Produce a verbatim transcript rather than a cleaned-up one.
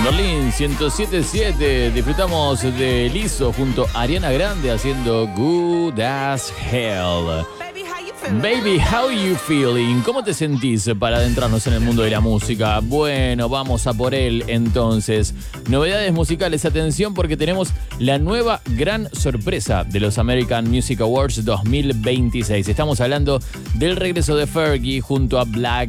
Berlín ciento siete punto siete. Disfrutamos de Lizzo junto a Ariana Grande haciendo Good as Hell. Baby, how you feeling? ¿Cómo te sentís para adentrarnos en el mundo de la música? Bueno, vamos a por él entonces. Novedades musicales, atención porque tenemos la nueva gran sorpresa de los American Music Awards dos mil veintiséis. Estamos hablando del regreso de Fergie junto a Black